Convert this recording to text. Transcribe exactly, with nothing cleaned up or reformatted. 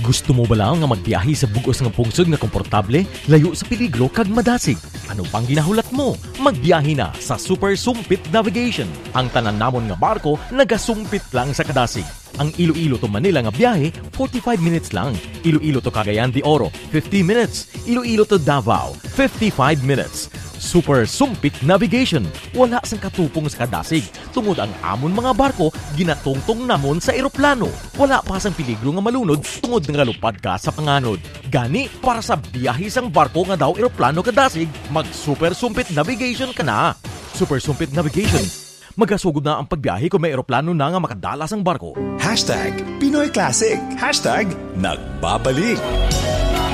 Gusto mo ba lang nga magbiyahe sa bugos nga pungsod nga komportable, layo sa peligro kag madasig? Ano pang ginahulat mo? Magbiyahe na sa Super Sumpit Navigation. Ang tanan namon nga barko nagasumpit lang sa kadasig. Ang Iloilo to Manila nga biyahe, forty-five minutes lang. Iloilo to Cagayan de Oro, fifty minutes. Iloilo to Davao, fifty-five minutes. Super Sumpit Navigation. Wala sang katupong sa kadasig. Tungod ang amon mga barko, ginatungtong namon sa eroplano. Wala pa sang peligro nga malunod tungod nga lupad ka sa panganod. Gani, para sa biyahe sang barko nga daw eroplano kadasig, mag Super Sumpit Navigation ka na. Super Sumpit Navigation. Magasugod na ang pagbiyahe kung may eroplano na nga makadalas ang barko. Hashtag Pinoy Classic. Hashtag Nagbabalik.